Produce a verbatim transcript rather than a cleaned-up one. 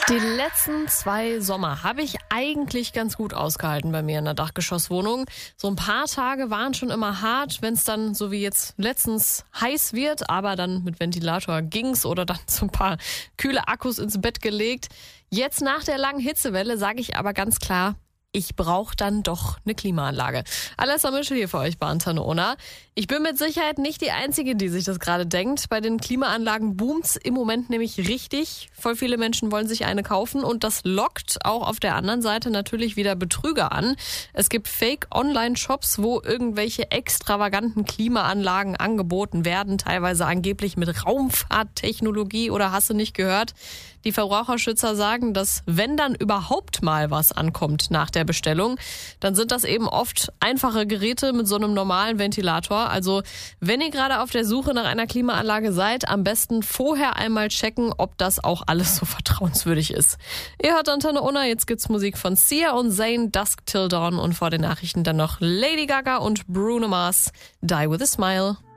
Die letzten zwei Sommer habe ich eigentlich ganz gut ausgehalten bei mir in der Dachgeschosswohnung. So ein paar Tage waren schon immer hart, wenn es dann so wie jetzt letztens heiß wird, aber dann mit Ventilator ging's oder dann so ein paar kühle Akkus ins Bett gelegt. Jetzt nach der langen Hitzewelle sage ich aber ganz klar, ich brauche dann doch eine Klimaanlage. Alessa Mischel hier für euch bei Antenne Unna. Ich bin mit Sicherheit nicht die Einzige, die sich das gerade denkt. Bei den Klimaanlagen boomt's im Moment nämlich richtig. Voll viele Menschen wollen sich eine kaufen und das lockt auch auf der anderen Seite natürlich wieder Betrüger an. Es gibt Fake-Online-Shops, wo irgendwelche extravaganten Klimaanlagen angeboten werden, teilweise angeblich mit Raumfahrttechnologie oder hast du nicht gehört. Die Verbraucherschützer sagen, dass wenn dann überhaupt mal was ankommt nach der Bestellung, dann sind das eben oft einfache Geräte mit so einem normalen Ventilator. Also wenn ihr gerade auf der Suche nach einer Klimaanlage seid, am besten vorher einmal checken, ob das auch alles so vertrauenswürdig ist. Ihr hört Antenne Unna, jetzt gibt's Musik von Sia und Zayn, Dusk Till Dawn und vor den Nachrichten dann noch Lady Gaga und Bruno Mars, Die With A Smile.